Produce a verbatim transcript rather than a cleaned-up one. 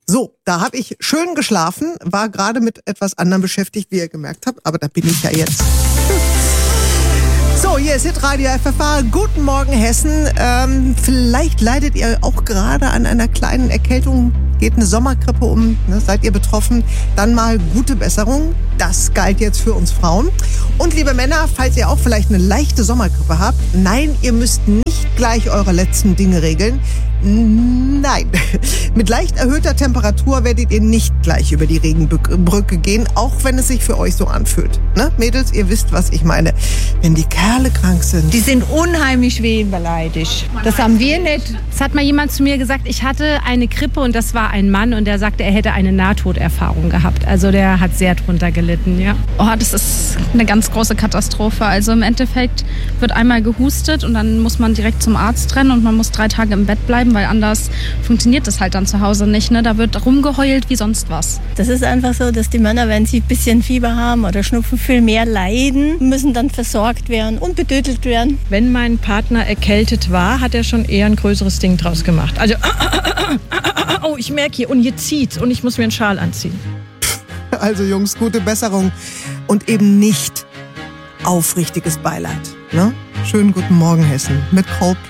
So, da habe ich schön geschlafen, war gerade mit etwas anderem beschäftigt, wie ihr gemerkt habt, aber da bin ich ja jetzt. So, hier ist Hitradio F F H. Guten Morgen, Hessen. Ähm, vielleicht leidet ihr auch gerade an einer kleinen Erkältung. Geht eine Sommergrippe um, ne? Seid ihr betroffen? Dann mal gute Besserung. Das galt jetzt für uns Frauen. Und liebe Männer, falls ihr auch vielleicht eine leichte Sommergrippe habt, nein, ihr müsst nicht gleich eure letzten Dinge regeln. Nein, mit leicht erhöhter Temperatur werdet ihr nicht gleich über die Regenbrücke gehen, auch wenn es sich für euch so anfühlt. Ne? Mädels, ihr wisst, was ich meine. Wenn die Kerle krank sind. Die sind unheimlich wehbeleidigt. Das haben wir nicht. Es hat mal jemand zu mir gesagt, ich hatte eine Grippe und das war ein Mann und der sagte, er hätte eine Nahtoderfahrung gehabt. Also der hat sehr drunter gelitten, ja. Oh, das ist eine ganz große Katastrophe. Also im Endeffekt wird einmal gehustet und dann muss man direkt zum Arzt rennen und man muss drei Tage im Bett bleiben, weil anders funktioniert das halt dann zu Hause nicht. Ne? Da wird rumgeheult wie sonst was. Das ist einfach so, dass die Männer, wenn sie ein bisschen Fieber haben oder Schnupfen, viel mehr leiden, müssen dann versorgt werden und bedödelt werden. Wenn mein Partner erkältet war, hat er schon eher ein größeres Ding draus gemacht. Also, oh, ich merke hier, und hier zieht's und ich muss mir einen Schal anziehen. Also Jungs, gute Besserung und eben nicht aufrichtiges Beileid. Ne? Schönen guten Morgen, Hessen, mit Coldplay.